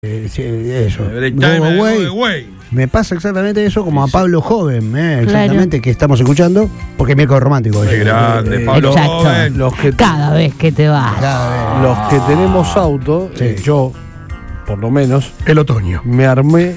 Sí, eso. Go away. Me pasa exactamente eso como a Pablo Joven, exactamente, Claro. que estamos escuchando, porque es miércoles romántico. Qué grande, Pablo Exacto. Joven. Cada vez que te vas. Los que tenemos auto, Sí. yo, por lo menos, El otoño. me armé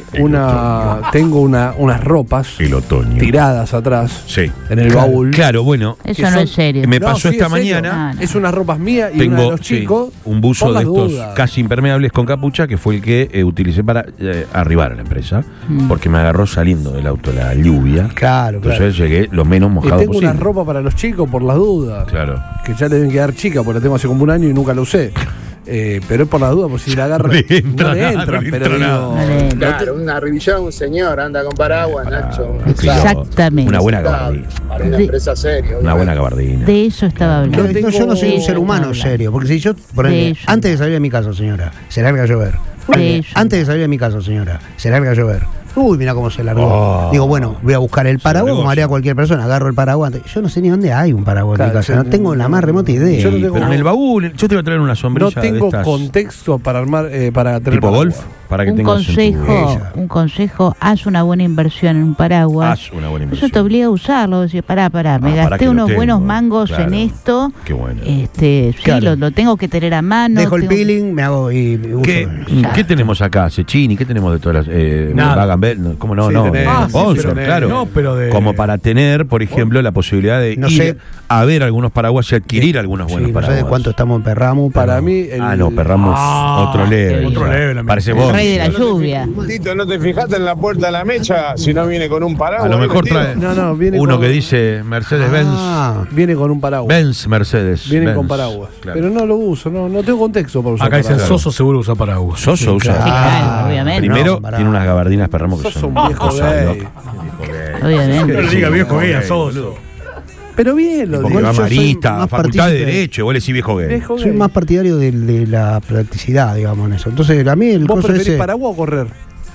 tengo unas ropas El otoño. tiradas atrás Sí. en el Claro. baúl. Claro, bueno. Eso que no son- es serio. Me No, pasó sí, esta es serio. mañana. No. Es unas ropas mías y una de Tengo los chicos. un buzo por de las estos dudas. casi impermeables con capucha, que fue el que utilicé para arribar a la empresa, Mm. porque me agarró saliendo del auto la lluvia. Claro, claro. Entonces llegué lo menos Y mojado tengo posible. una ropa para los chicos por las dudas. Claro. Que ya le deben quedar chica, porque la tengo hace como un año y nunca la usé. Pero es por las dudas, por si la agarran. No le entra no le nada, entran, no le pero entra digo, nada. No le- Claro, una revisión, un señor anda con paraguas, Nacho. Exactamente. Una buena gabardina. Para una De- empresa seria. Una buena gabardina. De eso estaba hablando. No, yo no soy un De ser eso humano habla. serio, porque si yo, ponele, eso. antes de salir de mi casa, señora, se larga a llover. Ponele, eso. antes de salir de mi casa, señora, se larga a llover. Uy, mira cómo se largó. Oh. Digo, bueno, voy a buscar el paraguas como negocio. haría cualquier persona. Agarro el paraguas. Yo no sé ni dónde hay un paraguas en mi Claro, casa. yo No tengo la más remota idea. Yo no tengo- Pero en el baúl, yo te voy a traer una sombrilla no tengo de estas contexto para armar, para tener tipo paraguas. golf, para que Un tengas en tu- consejo, haz una buena inversión en un paraguas. Haz una buena Eso inversión. te obliga a usarlo. Decir, pará, me para gasté que lo unos tengo. buenos mangos Claro. en esto. Qué bueno. Sí, Claro. lo tengo que tener a mano. Dejo el tengo que- peeling, me hago y uso. ¿Qué tenemos acá? Cecchini, ¿qué tenemos de todas las. Nada. Bagan-Bell? No, ¿cómo no? Sí, no, tenés. no, Ah, sí, sponsor, pero claro. No, pero de. Como para tener, por ejemplo, la posibilidad de No ir sé. a ver algunos paraguas y adquirir algunos Sí, buenos no sé paraguas. de cuánto estamos en Perramu. Para pero- mí, No, Perramos otro level. otro ya. level, amigo. Parece El vos. rey de la lluvia. Tito, ¿no te fijaste en la puerta de la mecha si no viene con un paraguas? A lo mejor metido? trae No, viene uno con- que dice Mercedes-Benz. viene con un paraguas. Benz Mercedes. Vienen Benz. con paraguas. Claro. Pero no lo uso, no tengo contexto para usar Acá dicen paraguas. Soso seguro usa paraguas. Soso usa. Sí, claro, obviamente. Primero, No, pará. tiene unas gabardinas Perramos que Sos son un viejo cosas gay. locas. Obviamente. No le diga viejo gay a Soso. Pero bien lo Porque digo. va yo soy marista, más facultad de partícipe. Derecho, vos le decís viejo gay. Viejo Soy gay. más partidario de la practicidad, digamos, en eso. Entonces, a mí el ¿Vos coso preferís ese. paraguas o correr?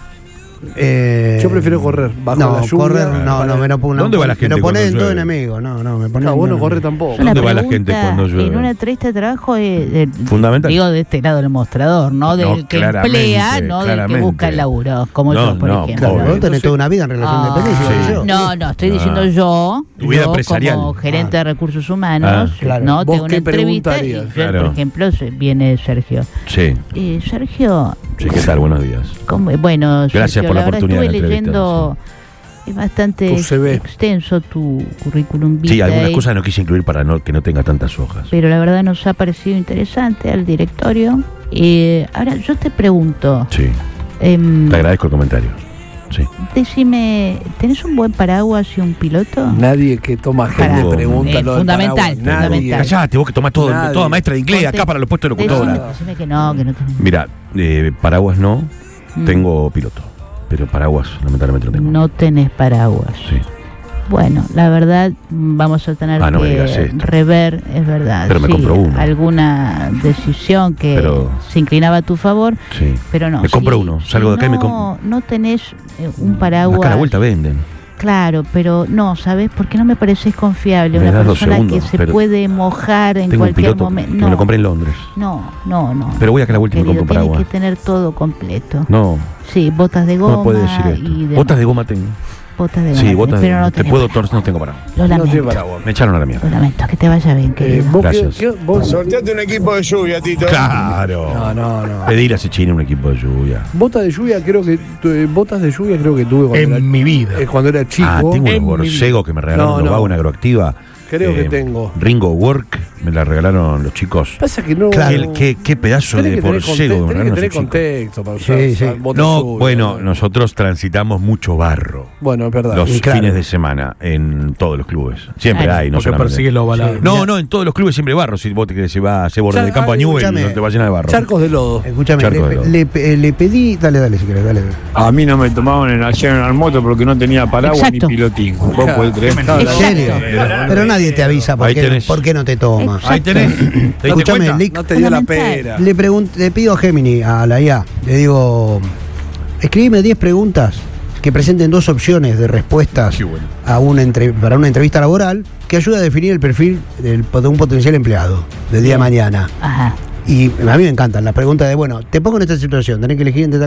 Yo prefiero correr, bajo no, la lluvia, correr, para- no, me lo pongo. ¿Dónde va la Me gente lo cuando ponen todo llueve? enemigo, no, me ponen. No, vos no corres tampoco. Yo la ¿Dónde va la gente pregunta, cuando llueve? En una entrevista de trabajo, Fundamental. digo de este lado del mostrador, no del que claramente, emplea, no del que claramente. busca el laburo, como No, yo, por no, ejemplo. Claro, obvio. vos tenés toda una vida en relación de dependencia, Sí. yo. No, estoy diciendo yo, Tu vida yo empresarial. como gerente de recursos humanos, claro. no ¿Vos tengo una qué entrevista y preguntarías? yo, Claro. por ejemplo, viene Sergio. Sí, Sergio, sí, ¿qué tal? Buenos días. bueno, Gracias Sergio, por la verdad oportunidad de estuve la entrevista, leyendo, es bastante Tu CV. extenso tu currículum Sí, algunas vitae, cosas no quise incluir para que no tenga tantas hojas. pero la verdad nos ha parecido interesante al directorio. Ahora, yo te pregunto, Sí, te agradezco el comentario. Sí. decime, ¿tenés un buen paraguas y un piloto? Nadie que toma gente Tengo- pregunta lo del fundamental, paraguas. Nadie. fundamental. Callate, vos que tomás todo, Nadie. toda maestra de inglés acá para los puestos de locutora. Decime que no tenés. Mira, paraguas no, Mm. tengo piloto, pero paraguas lamentablemente no tengo. No tenés paraguas. Sí. Bueno, la verdad vamos a tener Ah, no me que digas esto. rever, es verdad, Pero me sí, compro uno. alguna decisión que Pero- se inclinaba a tu favor, Sí. pero no. Me compro uno, salgo de acá y me compro. No tenés un paraguas. Acá a la vuelta venden. Claro, pero no, ¿sabes? Porque no me pareces confiable. Me Una das 2 persona segundos, que se pero puede mojar en Tengo un cualquier piloto momento. que me lo compré en Londres. No. Pero voy acá a la vuelta y me Querido, compro un tienes paraguas. que tener todo completo. No, Sí, botas de no goma me puede decir esto. y demás. Botas de goma tengo. Botas de goma. Sí, botas de pero goma. no Te tenés puedo paraguas. no tengo paraguas. Lo No lamento. tiene paraguas. Me echaron a la mierda. Lo lamento, que te vaya bien, querido. ¿Vos Gracias. vos- Sorteate un equipo de lluvia, Tito. Claro. No. Pedir a Cecchini un equipo de lluvia. Botas de lluvia creo que tuve cuando era, En mi vida. cuando era chico. Ah, tengo En unos mi borcegos que me regalaron No, los no. vagos en Agroactiva. Creo que tengo. Ringo Work, me la regalaron los chicos. Pasa que no. Claro. Qué pedazo Tenés de que tener borcego que me tenés que regalaron tener esos chicos. contexto para usar, Sí, usar sí. botas de No, lluvia. bueno, nosotros transitamos mucho barro Bueno, es verdad. los Y claro. fines de semana en todos los clubes. Siempre Claro. hay, no Porque solamente. persigue los balados. No, en todos los clubes siempre hay barro. Si vos te se va a hacer borde de campo a Newell, escúchame. no te va a llenar de barro. Charcos de lodo. Escúchame, Charco de lodo. le pedí. Dale, si querés, dale. A mí no me tomaban en la General Moto porque no tenía paraguas Exacto. ni pilotín. Vos Claro. podés creer. ¿En Exacto. serio? Pero nadie te avisa Ahí tenés. por qué no te toma. Ahí tenés. ¿Te diste Escúchame, cuenta? Lick, No te dio la Fundamental. pera. le pido a Gemini, a la IA, le digo, escribime 10 preguntas que presenten 2 opciones de respuestas Qué bueno. para una entrevista laboral que ayude a definir el perfil de un potencial empleado del día de mañana. Ajá. Y a mí me encantan las preguntas de, bueno, te pongo en esta situación, tenés que elegir entre